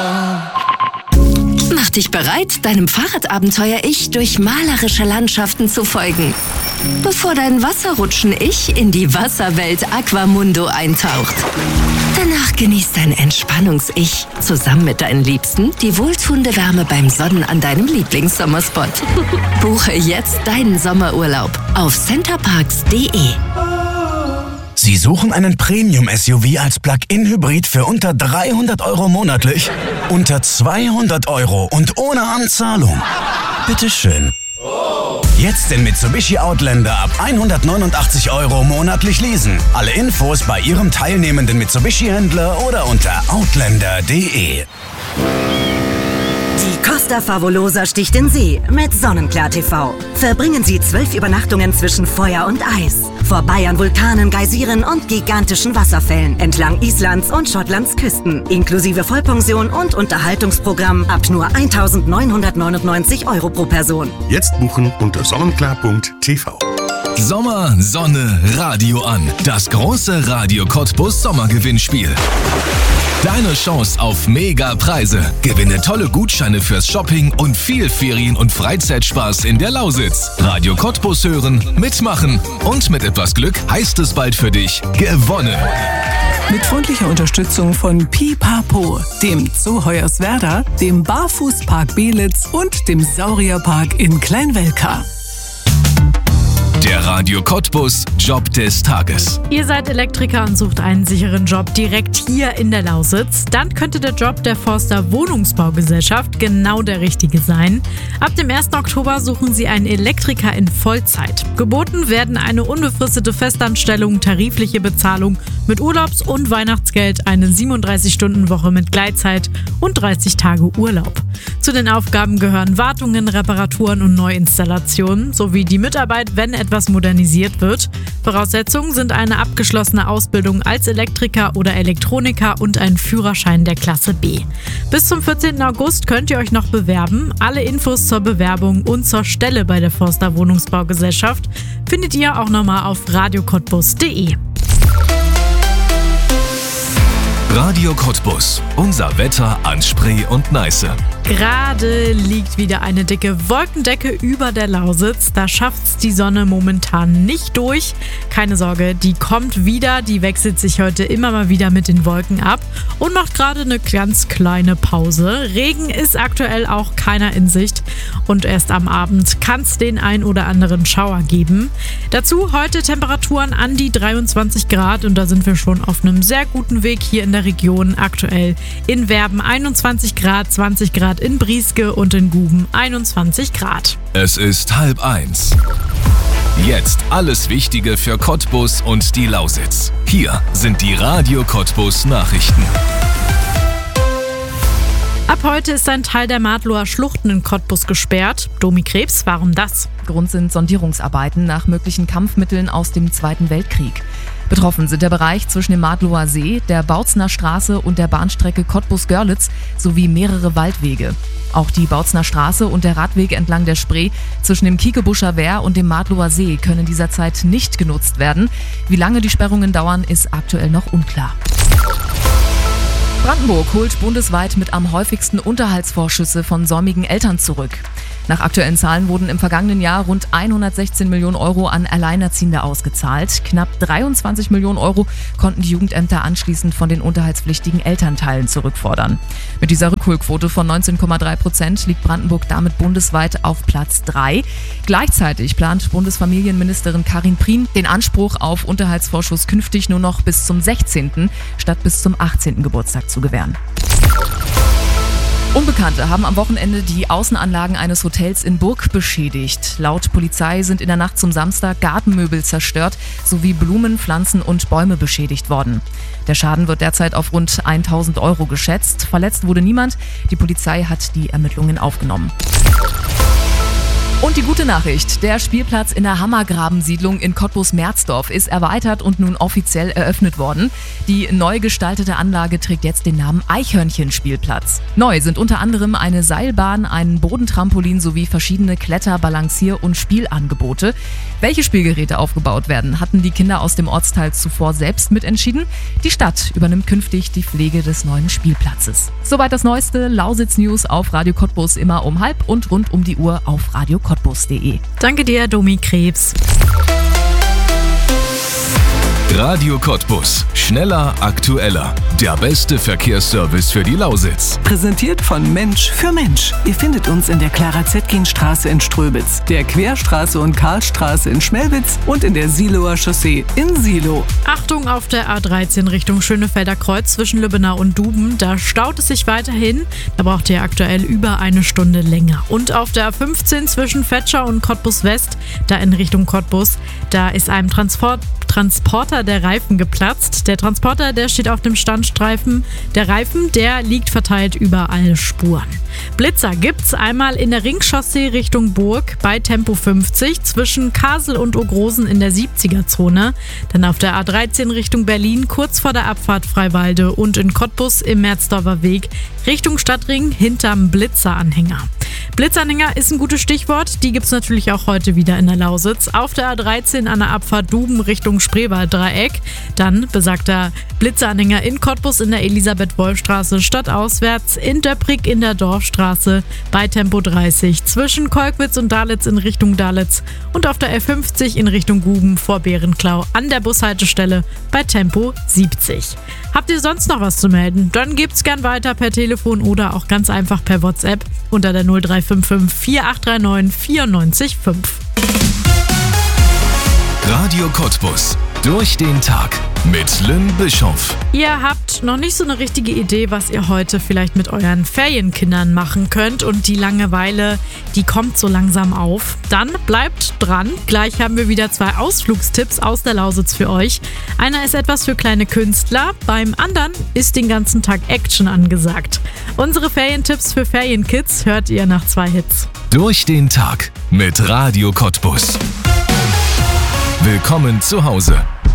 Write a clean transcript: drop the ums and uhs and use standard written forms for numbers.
Mach dich bereit, deinem Fahrradabenteuer-Ich durch malerische Landschaften zu folgen, bevor dein Wasserrutschen-Ich in die Wasserwelt Aquamundo eintaucht. Danach genießt dein Entspannungs-Ich zusammen mit deinen Liebsten die wohltuende Wärme beim Sonnen an deinem Lieblingssommerspot. Buche jetzt deinen Sommerurlaub auf centerparks.de. Sie suchen einen Premium-SUV als Plug-in-Hybrid für unter 300 € monatlich? Unter 200 € und ohne Anzahlung? Bitteschön. Jetzt den Mitsubishi Outlander ab 189 € monatlich leasen. Alle Infos bei Ihrem teilnehmenden Mitsubishi-Händler oder unter outlander.de. Die Costa Favolosa sticht in See mit Sonnenklar TV. Verbringen Sie 12 Übernachtungen zwischen Feuer und Eis. Vorbei an Vulkanen, Geysiren und gigantischen Wasserfällen entlang Islands und Schottlands Küsten. Inklusive Vollpension und Unterhaltungsprogramm ab nur 1.999 € pro Person. Jetzt buchen unter sonnenklar.tv. Sommer, Sonne, Radio an. Das große Radio Cottbus Sommergewinnspiel. Deine Chance auf Mega-Preise. Gewinne tolle Gutscheine fürs Shopping und viel Ferien- und Freizeitspaß in der Lausitz. Radio Cottbus hören, mitmachen und mit etwas Glück heißt es bald für dich gewonnen. Mit freundlicher Unterstützung von Pipapo, dem Zoo Hoyerswerda, dem Barfußpark Belitz und dem Saurierpark in Kleinwelka. Der Radio Cottbus Job des Tages. Ihr seid Elektriker und sucht einen sicheren Job direkt hier in der Lausitz? Dann könnte der Job der Forster Wohnungsbaugesellschaft genau der richtige sein. Ab dem 1. Oktober suchen sie einen Elektriker in Vollzeit. Geboten werden eine unbefristete Festanstellung, tarifliche Bezahlung mit Urlaubs- und Weihnachtsgeld, eine 37-Stunden-Woche mit Gleitzeit und 30 Tage Urlaub. Zu den Aufgaben gehören Wartungen, Reparaturen und Neuinstallationen sowie die Mitarbeit, wenn etwas modernisiert wird. Voraussetzungen sind eine abgeschlossene Ausbildung als Elektriker oder Elektroniker und ein Führerschein der Klasse B. Bis zum 14. August könnt ihr euch noch bewerben. Alle Infos zur Bewerbung und zur Stelle bei der Forster Wohnungsbaugesellschaft findet ihr auch nochmal auf radiocottbus.de. Radio Cottbus. Unser Wetter an Spree und Neiße. Gerade liegt wieder eine dicke Wolkendecke über der Lausitz. Da schafft's die Sonne momentan nicht durch. Keine Sorge, die kommt wieder. Die wechselt sich heute immer mal wieder mit den Wolken ab und macht gerade eine ganz kleine Pause. Regen ist aktuell auch keiner in Sicht und erst am Abend kann's den ein oder anderen Schauer geben. Dazu heute Temperaturen an die 23 Grad und da sind wir schon auf einem sehr guten Weg hier in der Region. Aktuell in Werben 21 Grad, 20 Grad in Brieske und in Guben 21 Grad. Es ist 12:30. Jetzt alles Wichtige für Cottbus und die Lausitz. Hier sind die Radio Cottbus Nachrichten. Ab heute ist ein Teil der Madloher Schluchten in Cottbus gesperrt. Domi Krebs, warum das? Grund sind Sondierungsarbeiten nach möglichen Kampfmitteln aus dem Zweiten Weltkrieg. Betroffen sind der Bereich zwischen dem Madloher See, der Bautzner Straße und der Bahnstrecke Cottbus-Görlitz sowie mehrere Waldwege. Auch die Bautzner Straße und der Radweg entlang der Spree zwischen dem Kiekebuscher Wehr und dem Madloher See können dieser Zeit nicht genutzt werden. Wie lange die Sperrungen dauern, ist aktuell noch unklar. Brandenburg holt bundesweit mit am häufigsten Unterhaltsvorschüsse von säumigen Eltern zurück. Nach aktuellen Zahlen wurden im vergangenen Jahr rund 116 Millionen € an Alleinerziehende ausgezahlt. Knapp 23 Millionen € konnten die Jugendämter anschließend von den unterhaltspflichtigen Elternteilen zurückfordern. Mit dieser Rückholquote von 19,3% liegt Brandenburg damit bundesweit auf Platz 3. Gleichzeitig plant Bundesfamilienministerin Karin Prien, den Anspruch auf Unterhaltsvorschuss künftig nur noch bis zum 16. statt bis zum 18. Geburtstag zu gewähren. Unbekannte haben am Wochenende die Außenanlagen eines Hotels in Burg beschädigt. Laut Polizei sind in der Nacht zum Samstag Gartenmöbel zerstört sowie Blumen, Pflanzen und Bäume beschädigt worden. Der Schaden wird derzeit auf rund 1.000 € geschätzt. Verletzt wurde niemand. Die Polizei hat die Ermittlungen aufgenommen. Und die gute Nachricht, der Spielplatz in der Hammergraben-Siedlung in Cottbus-Merzdorf ist erweitert und nun offiziell eröffnet worden. Die neu gestaltete Anlage trägt jetzt den Namen Eichhörnchen-Spielplatz. Neu sind unter anderem eine Seilbahn, ein Bodentrampolin sowie verschiedene Kletter-, Balancier- und Spielangebote. Welche Spielgeräte aufgebaut werden, hatten die Kinder aus dem Ortsteil zuvor selbst mitentschieden. Die Stadt übernimmt künftig die Pflege des neuen Spielplatzes. Soweit das neueste Lausitz-News auf Radio Cottbus, immer um 12:30 und rund um die Uhr auf radiocottbus.de. Danke dir, Domi Krebs. Radio Cottbus. Schneller, aktueller. Der beste Verkehrsservice für die Lausitz. Präsentiert von Mensch für Mensch. Ihr findet uns in der Clara-Zetkin-Straße in Ströbitz, der Querstraße und Karlstraße in Schmelwitz und in der Siloer Chaussee in Silo. Achtung auf der A13 Richtung Schönefelder Kreuz zwischen Lübbenau und Duben. Da staut es sich weiterhin. Da braucht ihr aktuell über eine Stunde länger. Und auf der A15 zwischen Vetscher und Cottbus West, da in Richtung Cottbus, da ist einem Transporter der Reifen geplatzt. Der Transporter, der steht auf dem Standstreifen. Der Reifen, der liegt verteilt über alle Spuren. Blitzer gibt's einmal in der Ringchaussee Richtung Burg bei Tempo 50 zwischen Kasel und Ogrosen in der 70er-Zone. Dann auf der A13 Richtung Berlin kurz vor der Abfahrt Freiwalde und in Cottbus im Merzdorfer Weg Richtung Stadtring hinterm Blitzeranhänger. Blitzanhänger ist ein gutes Stichwort. Die gibt's natürlich auch heute wieder in der Lausitz. Auf der A13 an der Abfahrt Duben Richtung Spreewalddreieck. Dann besagter Blitzanhänger in Cottbus in der Elisabeth-Wolf-Straße stadtauswärts, in Döprig in der Dorfstraße bei Tempo 30 zwischen Kolkwitz und Dalitz in Richtung Dalitz und auf der F50 in Richtung Guben vor Bärenklau an der Bushaltestelle bei Tempo 70. Habt ihr sonst noch was zu melden? Dann gebt's gern weiter per Telefon oder auch ganz einfach per WhatsApp unter der 0355 4839 94,5. Radio Cottbus. Durch den Tag mit Lynn Bischoff. Ihr habt noch nicht so eine richtige Idee, was ihr heute vielleicht mit euren Ferienkindern machen könnt und die Langeweile, die kommt so langsam auf. Dann bleibt dran. Gleich haben wir wieder 2 Ausflugstipps aus der Lausitz für euch. Einer ist etwas für kleine Künstler, beim anderen ist den ganzen Tag Action angesagt. Unsere Ferientipps für Ferienkids hört ihr nach 2 Hits. Durch den Tag mit Radio Cottbus. Willkommen zu Hause.